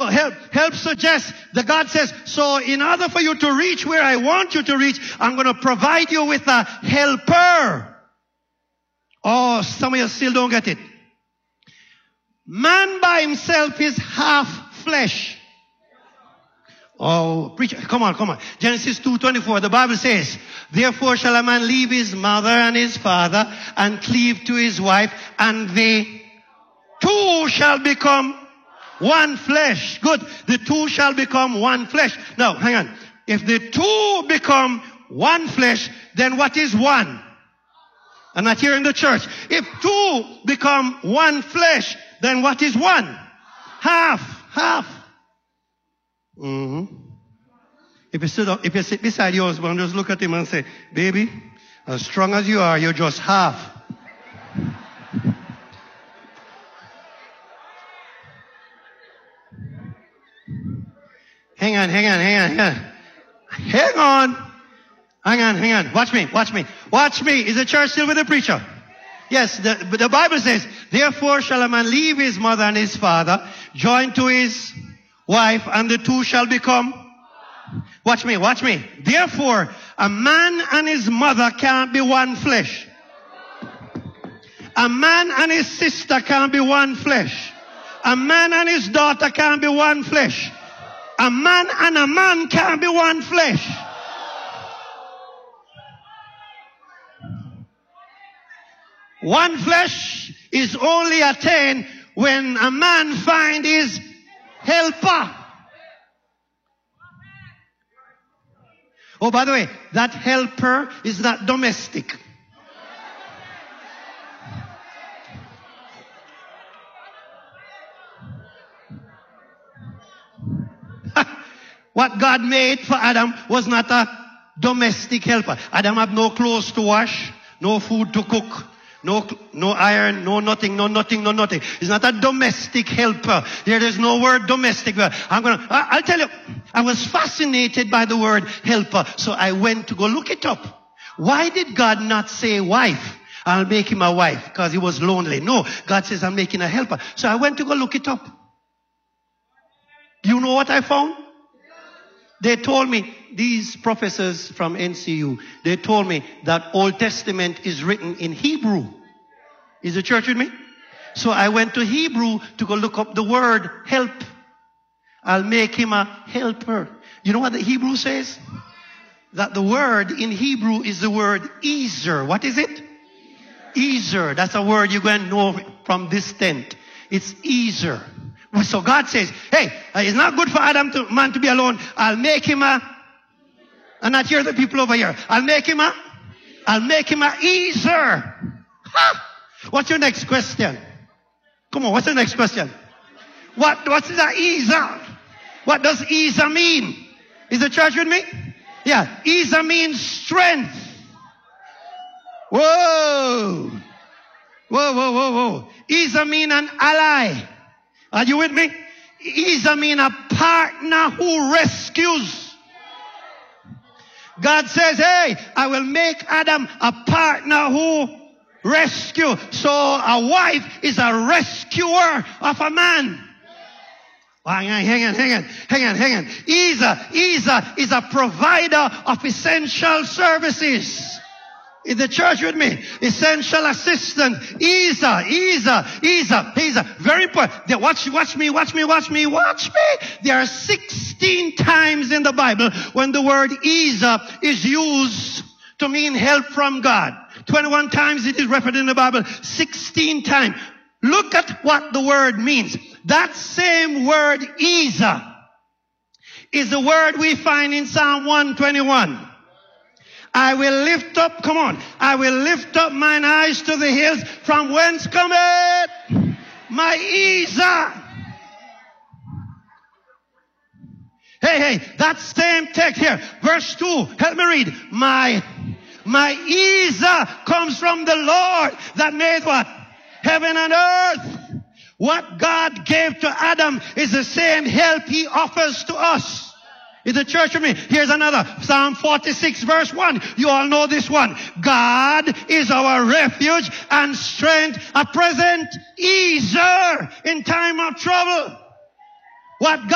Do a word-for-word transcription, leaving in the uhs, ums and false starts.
help, help suggests that God says, so in order for you to reach where I want you to reach, I'm going to provide you with a helper. Oh, some of you still don't get it. Man by himself is half flesh. Oh, preacher, come on, come on. Genesis two twenty-four, the Bible says, therefore shall a man leave his mother and his father and cleave to his wife, and they two shall become one flesh. Good. The two shall become one flesh. Now, hang on. If the two become one flesh, then what is one? I'm not here in the church. If two become one flesh, then what is one? Half. Half. Mm-hmm. If you sit up, if you sit beside your husband, just look at him and say, baby, as strong as you are, you're just half. Hang on, hang on, hang on, hang on. Hang on. Hang on, hang on. Watch me, watch me. Watch me. Is the church still with the preacher? Yes, the, the Bible says, therefore shall a man leave his mother and his father, join to his wife, and the two shall become. Watch me, watch me. Therefore, a man and his mother can't be one flesh. A man and his sister can't be one flesh. A man and his daughter can't be one flesh. A man and a man can't be one flesh. One flesh is only attained when a man finds his helper. Oh, by the way, that helper is not domestic. What God made for Adam was not a domestic helper. Adam had no clothes to wash, no food to cook, no no iron, no nothing, no nothing, no nothing. It's not a domestic helper. There is no word domestic. I'm gonna. I, I'll tell you. I was fascinated by the word helper, so I went to go look it up. Why did God not say wife? I'll make him a wife because he was lonely. No, God says I'm making a helper. So I went to go look it up. You know what I found? They told me, these professors from N C U, they told me that Old Testament is written in Hebrew. Is the church with me? So I went to Hebrew to go look up the word help. I'll make him a helper. You know what the Hebrew says? That the word in Hebrew is the word ezer. What is it? Ezer. That's a word you're going to know from this tent. It's ezer. So God says, hey, it's not good for Adam to, man to be alone. I'll make him a, and not hear the people over here. I'll make him a, I'll make him a ezer. Ha! What's your next question? Come on, what's the next question? What, what's that ezer? What does ezer mean? Is the church with me? Yeah, ezer means strength. Whoa. Whoa, whoa, whoa, whoa. Ezer mean an ally. Are you with me? Ezer mean a partner who rescues. God says, hey, I will make Adam a partner who rescue. So a wife is a rescuer of a man. Hang on, hang on, hang on, hang on, hang on. Ezer, Ezer is a provider of essential services. Is the church with me? Essential assistant. Ezer, Ezer, Ezer, Ezer. Very important. Watch, watch me, watch me, watch me, watch me. There are sixteen times in the Bible when the word Ezer is used to mean help from God. twenty-one times it is referred in the Bible. sixteen times. Look at what the word means. That same word Ezer is the word we find in Psalm one twenty-one. I will lift up, come on, I will lift up mine eyes to the hills, from whence cometh my Ezer. Hey, hey, that same text here, verse two, help me read. My, my Ezer comes from the Lord that made what? Heaven and earth. What God gave to Adam is the same help he offers to us. Is the church with me? Here's another. Psalm forty-six verse one. You all know this one. God is our refuge and strength, a present Ezer in time of trouble. What God